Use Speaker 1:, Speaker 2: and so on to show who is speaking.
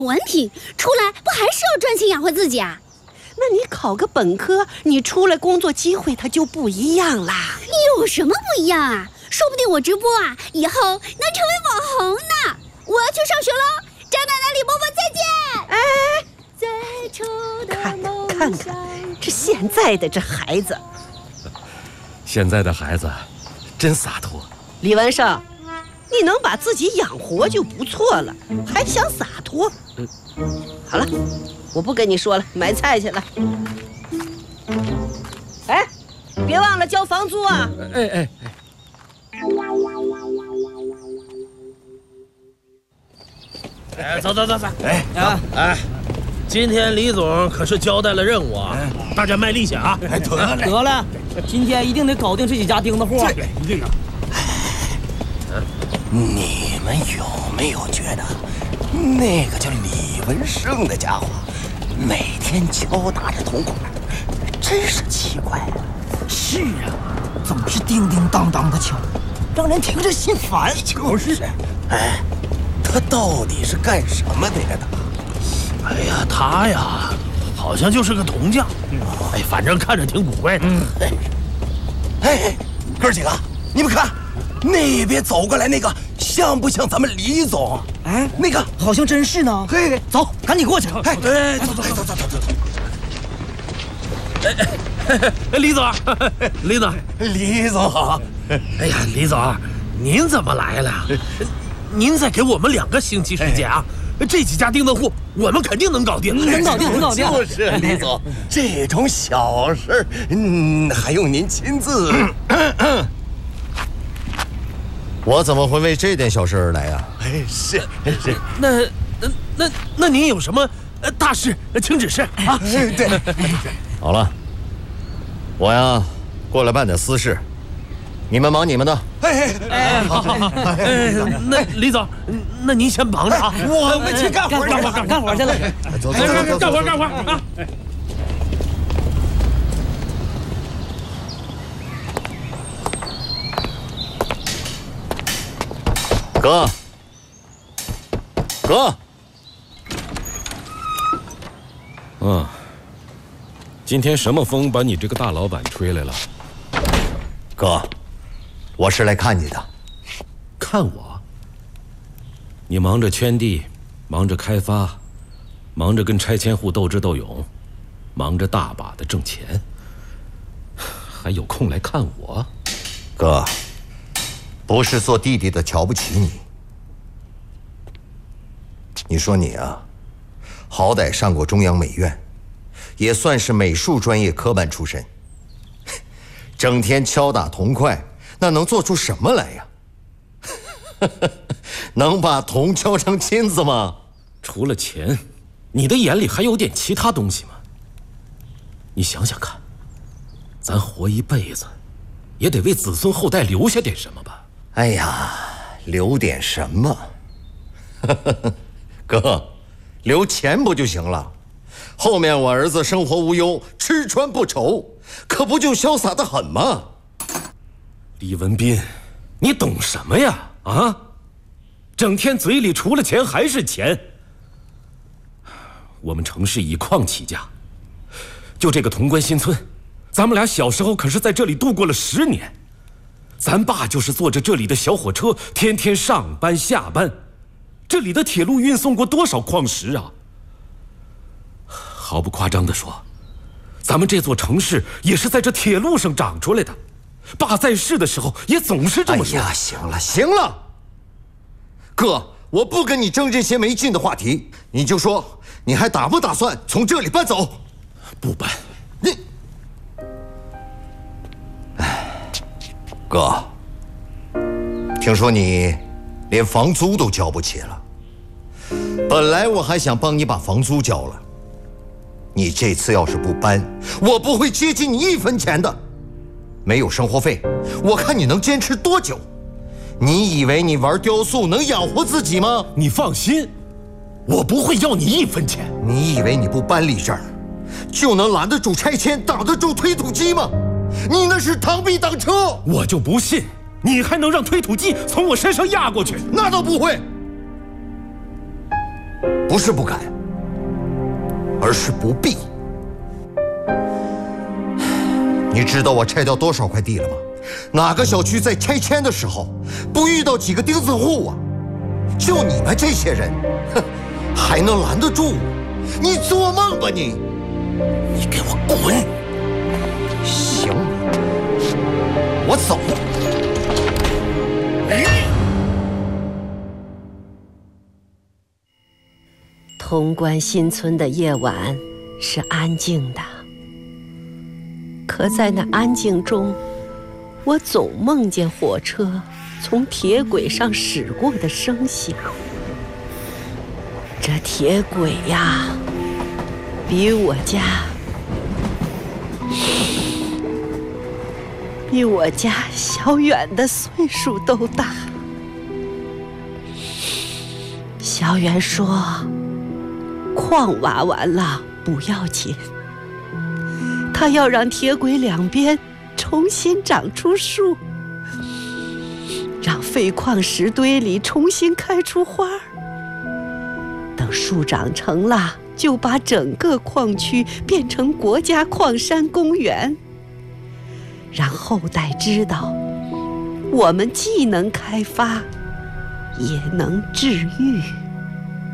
Speaker 1: 文凭出来不还是要赚钱养活自己啊？
Speaker 2: 那你考个本科，你出来工作机会它就不一样啦。
Speaker 1: 有什么不一样啊？说不定我直播啊，以后能成为网红呢。我要去上学喽，张奶奶、李伯伯再见。再丑的梦想，看看
Speaker 2: 这现在的这孩子，
Speaker 3: 现在的孩子真洒脱。
Speaker 2: 李文胜，你能把自己养活就不错了，还想洒脱？好了，我不跟你说了，买菜去了。哎，别忘了交房租啊！
Speaker 4: 走！今天李总可是交代了任务啊，大家卖力些啊！
Speaker 5: 得了，今天一定得搞定这几家钉子户。
Speaker 4: 一定啊！
Speaker 6: 你们有没有觉得，那个叫李文胜的家伙，每天敲打着铜管，真是奇怪啊！
Speaker 5: 是啊，总是叮叮当当的敲，让人听着心烦。
Speaker 6: 就是，哎，他到底是干什么的呀？
Speaker 4: 哎呀，他呀，好像就是个铜匠。哎，反正看着挺古怪的。
Speaker 6: 哎，哥几个，你们看，那边走过来那个，像不像咱们李总？
Speaker 5: 哎，
Speaker 6: 那个
Speaker 5: 好像真是呢。
Speaker 6: 嘿，
Speaker 5: 走，赶紧过去。
Speaker 6: 哎，走。
Speaker 4: 李总，
Speaker 6: 李总好。
Speaker 4: 哎呀，李总，您怎么来了？您再给我们2个星期时间啊！这几家钉子户，我们肯定能搞定。
Speaker 5: 能搞定。
Speaker 6: 就是李总，这种小事，还用您亲自？
Speaker 3: 我怎么会为这点小事而来呀？
Speaker 6: 哎，是。
Speaker 4: 那您有什么大事，请指示啊！
Speaker 6: 对。
Speaker 3: 好了，我呀过来办点私事，你们忙你们的。
Speaker 4: 好。那李总，那您先忙着啊，
Speaker 6: 我们去干活
Speaker 5: 去了。
Speaker 3: 走
Speaker 4: 干活啊！
Speaker 3: 哥，今天什么风把你这个大老板吹来了？
Speaker 6: 哥，我是来看你的。
Speaker 3: 看我？你忙着圈地，忙着开发，忙着跟拆迁户斗智斗勇，忙着大把的挣钱，还有空来看我？
Speaker 6: 哥，不是做弟弟的瞧不起你。你说你啊，好歹上过中央美院，也算是美术专业科班出身，整天敲打铜块，那能做出什么来呀？能把铜敲成金子吗？
Speaker 3: 除了钱，你的眼里还有点其他东西吗？你想想看，咱活一辈子，也得为子孙后代留下点什么吧？
Speaker 6: 哎呀，留点什么？哥，留钱不就行了？后面我儿子生活无忧，吃穿不愁，可不就潇洒得很吗？
Speaker 3: 李文斌，你懂什么呀？啊，整天嘴里除了钱还是钱。我们城市以矿起家，就这个潼关新村，咱们俩小时候可是在这里度过了10年。咱爸就是坐着这里的小火车，天天上班下班。这里的铁路运送过多少矿石啊！毫不夸张地说，咱们这座城市也是在这铁路上长出来的。爸在世的时候也总是这么说。
Speaker 6: 哎呀，行了，哥，我不跟你争这些没劲的话题，你就说你还打不打算从这里搬走？
Speaker 3: 不搬。
Speaker 6: 你，哥，听说你连房租都交不起了。本来我还想帮你把房租交了，你这次要是不搬，我不会接近你1分钱的。没有生活费，我看你能坚持多久？你以为你玩雕塑能养活自己吗？
Speaker 3: 你放心，我不会要你1分钱。
Speaker 6: 你以为你不搬离这儿，就能拦得住拆迁，挡得住推土机吗？你那是螳臂挡车。
Speaker 3: 我就不信你还能让推土机从我身上压过去。
Speaker 6: 那倒不会。 不是不敢，而是不必。你知道我拆掉多少块地了吗？哪个小区在拆迁的时候不遇到几个钉子户啊？就你们这些人，哼，还能拦得住我？你做梦吧你！
Speaker 3: 你给我滚！
Speaker 6: 行，我走。
Speaker 2: 潼关新村的夜晚是安静的，可在那安静中，我总梦见火车从铁轨上驶过的声响。这铁轨呀，比我家小远的岁数都大。小远说，矿挖完了不要紧，他要让铁轨两边重新长出树，让废矿石堆里重新开出花儿。等树长成了，就把整个矿区变成国家矿山公园，让后代知道，我们既能开发，也能治愈。